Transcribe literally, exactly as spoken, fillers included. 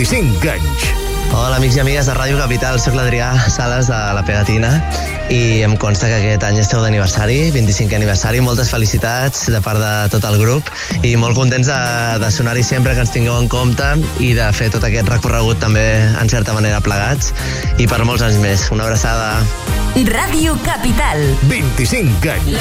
vint-i-cinc anys. Hola, amics i amigues de Ràdio Capital, soc l'Adrià Sales de La Pegatina i em consta que aquest any esteu d'aniversari, vint-i-cinquè aniversari. Moltes felicitats de part de tot el grup i molt contents de, de sonar-hi sempre, que ens tingueu en compte i de fer tot aquest recorregut també en certa manera plegats i per molts anys més. Una abraçada. Ràdio Capital. vint-i-cinc anys.